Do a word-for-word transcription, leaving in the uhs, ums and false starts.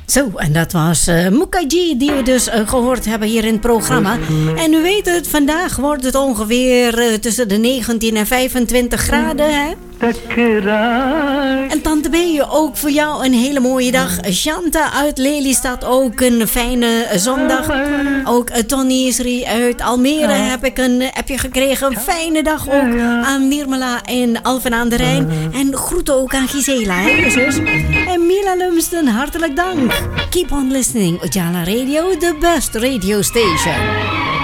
Zo, en dat was uh, Mukaji die we dus uh, gehoord hebben hier in het programma. En u weet het, vandaag wordt het ongeveer uh, tussen de negentien en vijfentwintig graden, hè? En Tante B, ook voor jou een hele mooie dag. Shanta uit Lelystad, ook een fijne zondag. Ook Tony Isri uit Almere heb ik een appje gekregen. Een fijne dag ook aan Nirmala en Alphen aan de Rijn. En groeten ook aan Gisela, hè, zus. En Mila Lumsden, hartelijk dank. Keep on listening, Ujala Radio, the best radio station.